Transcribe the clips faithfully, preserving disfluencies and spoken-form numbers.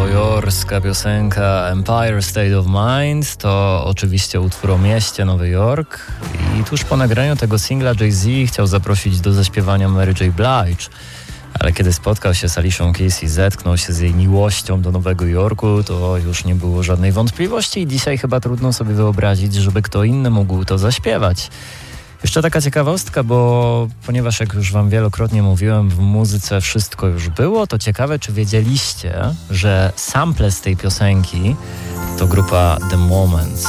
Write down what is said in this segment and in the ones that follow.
nowojorska piosenka Empire State of Mind to oczywiście utwór o mieście Nowy Jork i tuż po nagraniu tego singla Jay-Z chciał zaprosić do zaśpiewania Mary J. Blige, ale kiedy spotkał się z Alicią Keys i zetknął się z jej miłością do Nowego Jorku, to już nie było żadnej wątpliwości i dzisiaj chyba trudno sobie wyobrazić, żeby kto inny mógł to zaśpiewać. Jeszcze taka ciekawostka, bo ponieważ jak już wam wielokrotnie mówiłem, w muzyce wszystko już było, to ciekawe, czy wiedzieliście, że sample z tej piosenki to grupa The Moments.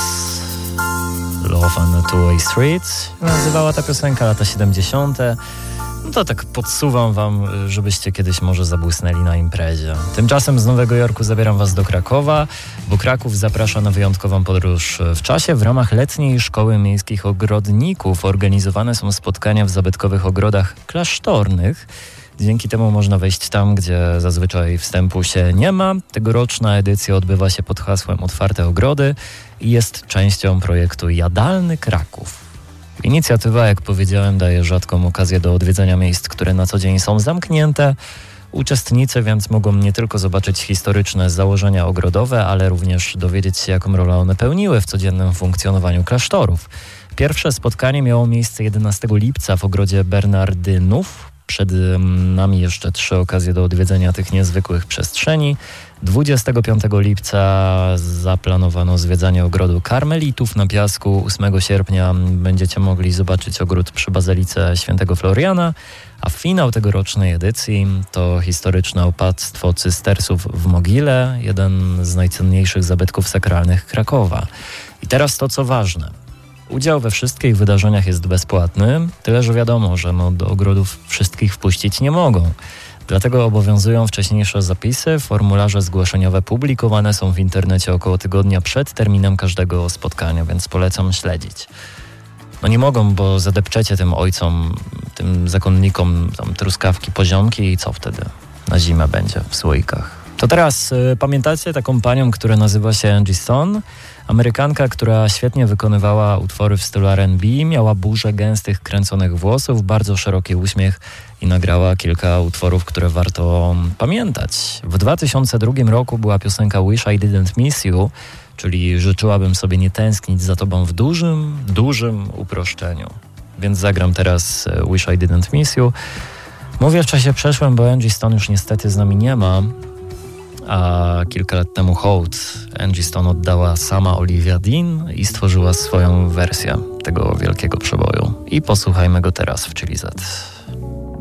Love on a Two-Way Street nazywała ta piosenka, lata siedemdziesiąte. No to tak podsuwam wam, żebyście kiedyś może zabłysnęli na imprezie. Tymczasem z Nowego Jorku zabieram was do Krakowa, bo Kraków zaprasza na wyjątkową podróż w czasie. W ramach letniej Szkoły Miejskich Ogrodników organizowane są spotkania w zabytkowych ogrodach klasztornych. Dzięki temu można wejść tam, gdzie zazwyczaj wstępu się nie ma. Tegoroczna edycja odbywa się pod hasłem Otwarte Ogrody i jest częścią projektu Jadalny Kraków. Inicjatywa, jak powiedziałem, daje rzadką okazję do odwiedzenia miejsc, które na co dzień są zamknięte. Uczestnicy więc mogą nie tylko zobaczyć historyczne założenia ogrodowe, ale również dowiedzieć się, jaką rolę one pełniły w codziennym funkcjonowaniu klasztorów. Pierwsze spotkanie miało miejsce jedenastego lipca w ogrodzie Bernardynów. Przed nami jeszcze trzy okazje do odwiedzenia tych niezwykłych przestrzeni. dwudziestego piątego lipca zaplanowano zwiedzanie ogrodu Karmelitów na Piasku. ósmego sierpnia będziecie mogli zobaczyć ogród przy Bazylice Świętego Floriana, a finał tegorocznej edycji to historyczne opactwo cystersów w Mogile, jeden z najcenniejszych zabytków sakralnych Krakowa. I teraz to, co ważne. Udział we wszystkich wydarzeniach jest bezpłatny, tyle że wiadomo, że no do ogrodów wszystkich wpuścić nie mogą. Dlatego obowiązują wcześniejsze zapisy. Formularze zgłoszeniowe publikowane są w internecie około tygodnia przed terminem każdego spotkania, więc polecam śledzić. No nie mogą, bo zadepczecie tym ojcom, tym zakonnikom tam truskawki, poziomki i co wtedy? Na zimę będzie w słoikach. To teraz y, pamiętacie taką panią, która nazywa się Angie Stone? Amerykanka, która świetnie wykonywała utwory w stylu R and B, miała burzę gęstych, kręconych włosów, bardzo szeroki uśmiech i nagrała kilka utworów, które warto pamiętać. W dwa tysiące drugim roku była piosenka Wish I Didn't Miss You, czyli życzyłabym sobie nie tęsknić za tobą w dużym, dużym uproszczeniu. Więc zagram teraz Wish I Didn't Miss You. Mówię w czasie przeszłym, bo Angie Stone już niestety z nami nie ma. A kilka lat temu hołd Angie Stone oddała sama Olivia Dean i stworzyła swoją wersję tego wielkiego przeboju. I posłuchajmy go teraz w Chili Z.